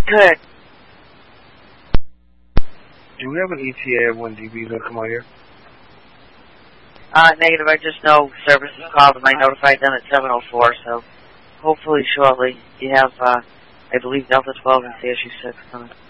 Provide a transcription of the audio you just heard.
Good. Do we have an ETA of when DB's going to come out here? Negative. I just know services called and I notified them at 7:04, so hopefully shortly you have, I believe, Delta 12 and CSU 6 coming.